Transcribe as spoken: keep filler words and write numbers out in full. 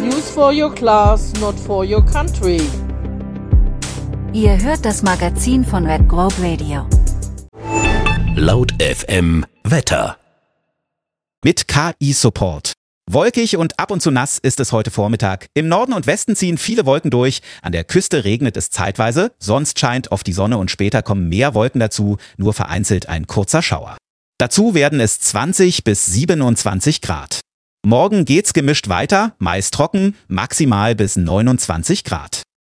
News for your class, not for your country. Ihr hört das Magazin von Red Globe Radio. Laut F M Wetter. Mit K I-Support. Wolkig und ab und zu nass ist es heute Vormittag. Im Norden und Westen ziehen viele Wolken durch. An der Küste regnet es zeitweise. Sonst scheint oft die Sonne und später kommen mehr Wolken dazu. Nur vereinzelt ein kurzer Schauer. Dazu werden es zwanzig bis siebenundzwanzig Grad. Morgen geht's gemischt weiter, meist trocken, maximal bis neunundzwanzig Grad.